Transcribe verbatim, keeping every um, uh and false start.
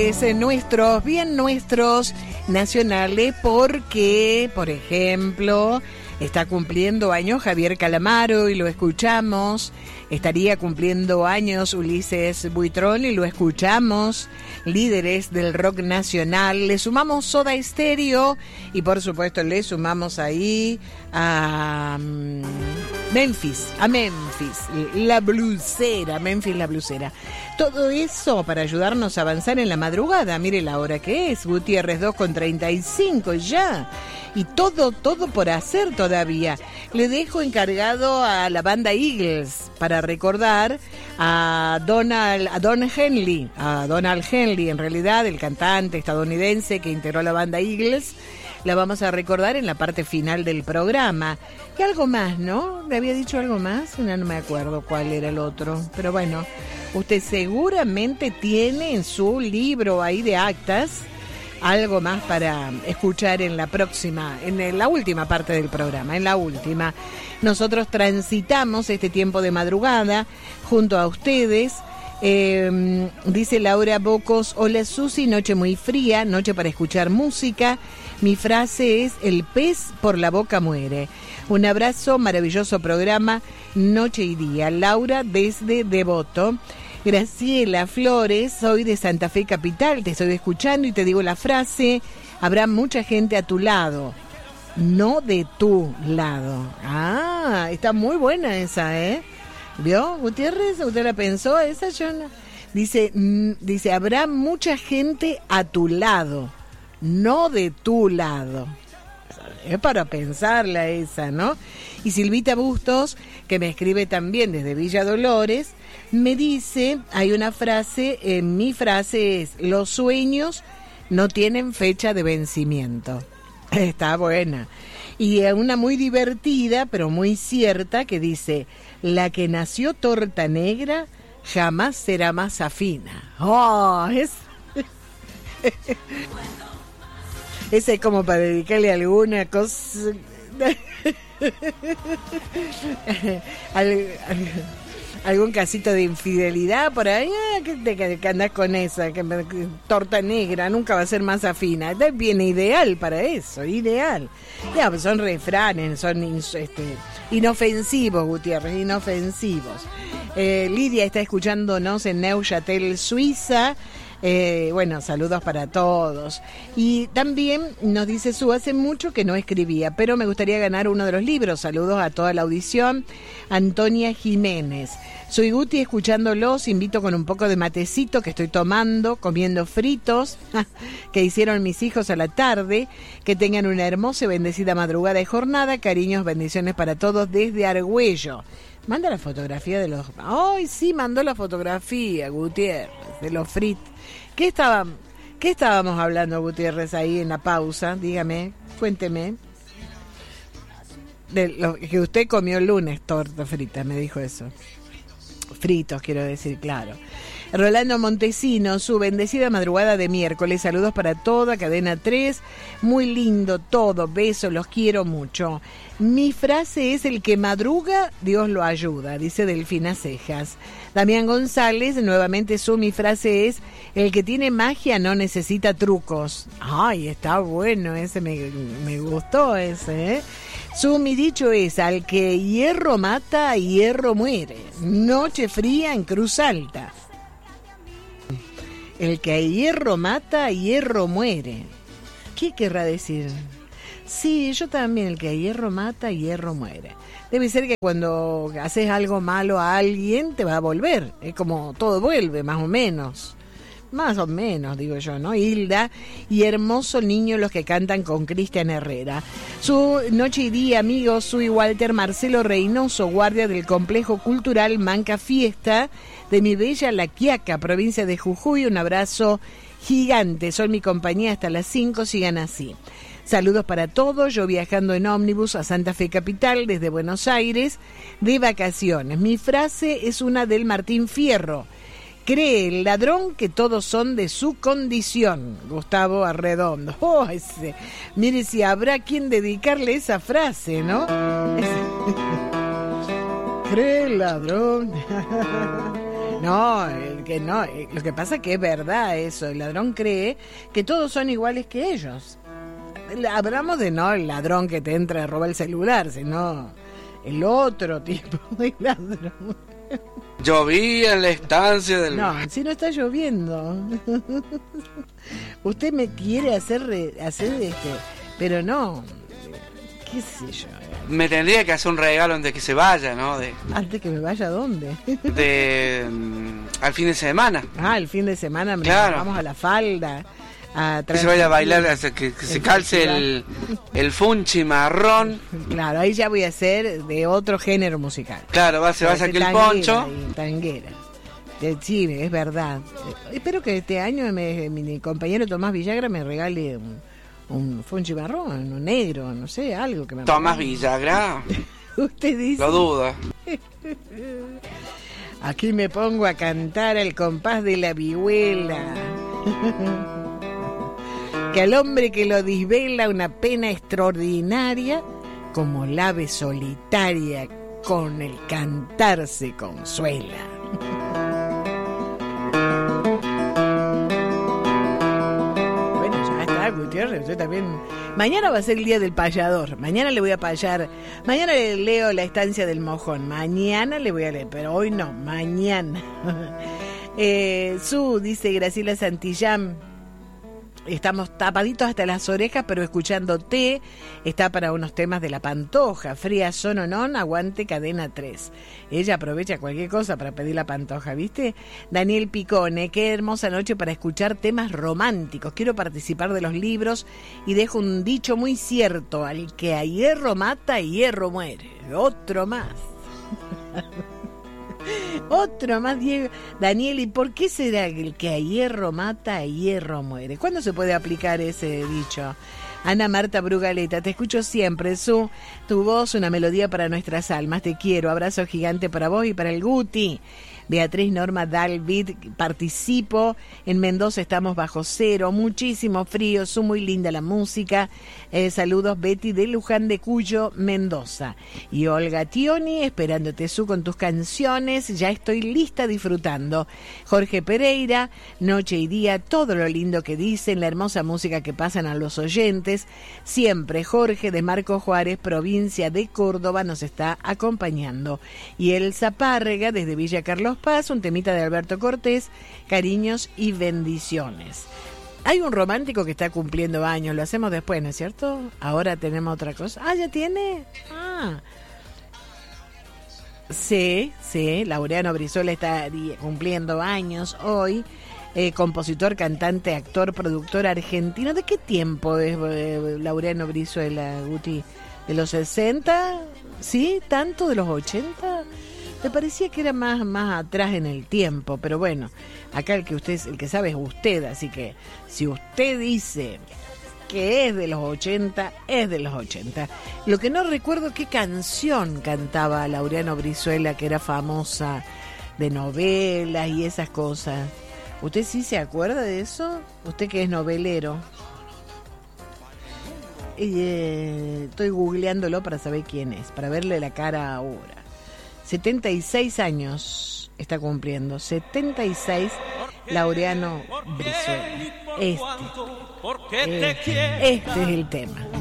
Es nuestros, bien nuestros nacionales, porque, por ejemplo, está cumpliendo años Javier Calamaro y lo escuchamos. Estaría cumpliendo años Ulises Buitrón y lo escuchamos. Líderes del rock nacional. Le sumamos Soda Stereo y por supuesto le sumamos ahí a um, Memphis, a Memphis, la blusera, Memphis la blusera. Todo eso para ayudarnos a avanzar en la madrugada. Mire la hora que es, Gutiérrez, dos con treinta y cinco ya. Y todo, todo por hacer todavía. Le dejo encargado a la banda Eagles para recordar a Donald, a Don Henley, a Donald Henley, en realidad, el cantante estadounidense que integró la banda Eagles. La vamos a recordar en la parte final del programa. Y algo más, ¿no? ¿Le había dicho algo más? No, no me acuerdo cuál era el otro. Pero bueno, usted seguramente tiene en su libro ahí de actas algo más para escuchar en la próxima, en la última parte del programa, en la última. Nosotros transitamos este tiempo de madrugada junto a ustedes. Eh, dice Laura Bocos: hola Susi, noche muy fría, noche para escuchar música. Mi frase es: el pez por la boca muere. Un abrazo, maravilloso programa, noche y día. Laura desde Devoto. Graciela Flores, soy de Santa Fe Capital, te estoy escuchando y te digo la frase: habrá mucha gente a tu lado, no de tu lado. Ah, está muy buena esa, ¿eh? ¿Vio, Gutiérrez? ¿Usted la pensó esa? Yo no. Dice, mm, dice, habrá mucha gente a tu lado, no de tu lado. Es para pensarla esa, ¿no? Y Silvita Bustos, que me escribe también desde Villa Dolores, me dice, hay una frase, eh, mi frase es: los sueños no tienen fecha de vencimiento. Está buena. Y una muy divertida, pero muy cierta, que dice: la que nació torta negra jamás será masa fina. ¡Oh! Es... Ese es como para dedicarle alguna cosa... Al, al, algún casito de infidelidad por ahí, ah, que, te, que andás con esa que, que, torta negra nunca va a ser masa fina. Es bien ideal para eso, ideal. Ya, pues son refranes, son este, inofensivos, Gutiérrez, inofensivos. eh, Lidia está escuchándonos en Neuchâtel, Suiza. Eh, bueno, saludos para todos. Y también nos dice Su, hace mucho que no escribía, pero me gustaría ganar uno de los libros. Saludos a toda la audición. Antonia Jiménez. Soy Guti, escuchándolos, invito con un poco de matecito que estoy tomando, comiendo fritos que hicieron mis hijos a la tarde. Que tengan una hermosa y bendecida madrugada y jornada. Cariños, bendiciones para todos desde Argüello. Manda la fotografía de los... ¡Ay, sí, mandó la fotografía, Gutiérrez, de los fritos! ¿Qué estaba, ¿Qué estábamos hablando, Gutiérrez, ahí en la pausa? Dígame, cuénteme. De lo que usted comió el lunes, torta frita, me dijo eso. Fritos, quiero decir, claro. Rolando Montesino, su bendecida madrugada de miércoles. Saludos para toda Cadena tres. Muy lindo todo. Besos, los quiero mucho. Mi frase es: el que madruga, Dios lo ayuda, dice Delfina Cejas. Damián González, nuevamente su mi frase es: el que tiene magia no necesita trucos. Ay, está bueno ese, me, me gustó ese, ¿eh? Su mi dicho es: al que hierro mata, hierro muere. Noche fría en Cruz Alta. El que a hierro mata, hierro muere. ¿Qué querrá decir? Sí, yo también, el que a hierro mata, hierro muere. Debe ser que cuando haces algo malo a alguien, te va a volver. Es como todo vuelve, más o menos. Más o menos, digo yo, ¿no? Hilda y hermoso niño los que cantan con Cristian Herrera. Su noche y día, amigos, soy Walter Marcelo Reynoso, guardia del Complejo Cultural Manca Fiesta de mi bella La Quiaca, provincia de Jujuy. Un abrazo gigante, son mi compañía hasta las cinco, sigan así. Saludos para todos, yo viajando en ómnibus a Santa Fe Capital desde Buenos Aires de vacaciones. Mi frase es una del Martín Fierro: cree el ladrón que todos son de su condición. Gustavo Arredondo. Oh, ese. Mire si habrá quien dedicarle esa frase, ¿no? Cree el ladrón. No, el que no, lo que pasa es que es verdad eso, el ladrón cree que todos son iguales que ellos. Hablamos de no el ladrón que te entra a robar el celular, sino el otro tipo de ladrón. Llovía en la estancia del... No, si no está lloviendo. Usted me quiere hacer, hacer este, pero no, qué sé yo. Me tendría que hacer un regalo antes que se vaya, ¿no? De, ¿Antes que me vaya a dónde? De... Um, al fin de semana. Ah, el fin de semana, claro. Vamos a la falda. A que se vaya a bailar, hasta que, que se calce el, el funchi marrón. Claro, ahí ya voy a hacer de otro género musical. Claro, va, se va a sacar el poncho. Y tanguera. Sí, es verdad. Espero que este año me, mi compañero Tomás Villagra me regale un, un funchi marrón, un negro, no sé, algo que me Tomás regale. Villagra. Usted dice. Lo duda. Aquí me pongo a cantar al compás de la vihuela. Que al hombre que lo disvela una pena extraordinaria, como la ave solitaria con el cantar se consuela. Bueno, ya está, Gutiérrez, yo también. Mañana va a ser el día del payador. Mañana le voy a payar. Mañana le leo La estancia del mojón. Mañana le voy a leer, pero hoy no, mañana. eh, Su, dice Graciela Santillán. Estamos tapaditos hasta las orejas, pero escuchándote. Está para unos temas de La Pantoja. Fría son o non, aguante cadena tres. Ella aprovecha cualquier cosa para pedir La Pantoja, ¿viste? Daniel Picone, qué hermosa noche para escuchar temas románticos. Quiero participar de los libros y dejo un dicho muy cierto: al que a hierro mata, hierro muere. Otro más. Otro más, Diego. Daniel, ¿y por qué será que el que a hierro mata, a hierro muere? ¿Cuándo se puede aplicar ese dicho? Ana Marta Brugaleta, te escucho siempre, su, tu voz, una melodía para nuestras almas, te quiero, abrazo gigante para vos y para el Guti. Beatriz Norma Dalvid, participo, en Mendoza estamos bajo cero, muchísimo frío, su muy linda la música, eh, saludos Betty de Luján de Cuyo, Mendoza. Y Olga Tioni, esperándote su con tus canciones, ya estoy lista disfrutando. Jorge Pereira, noche y día, todo lo lindo que dicen, la hermosa música que pasan a los oyentes, siempre Jorge de Marco Juárez, provincia de Córdoba, nos está acompañando. Y Elsa Párrega, desde Villa Carlos Paz, un temita de Alberto Cortés, cariños y bendiciones. Hay un romántico que está cumpliendo años, lo hacemos después, ¿no es cierto? Ahora tenemos otra cosa. Ah, ¿ya tiene? Ah. Sí, sí, Laureano Brizuela está cumpliendo años hoy. Eh, compositor, cantante, actor, productor argentino. ¿De qué tiempo es eh, Laureano Brizuela, Guti? ¿De los sesenta? ¿Sí? ¿Tanto? ¿De los ochenta? Me parecía que era más, más atrás en el tiempo, pero bueno, acá el que usted, el que sabe es usted, así que si usted dice que es de los ochenta, es de los ochenta. Lo que no recuerdo qué canción cantaba Laureano Brizuela, que era famosa de novelas y esas cosas. ¿Usted sí se acuerda de eso? Usted que es novelero. Eh, estoy googleándolo para saber quién es, para verle la cara ahora. setenta y seis años está cumpliendo. setenta y seis, Laureano Brizuela. Este, este, este es el tema.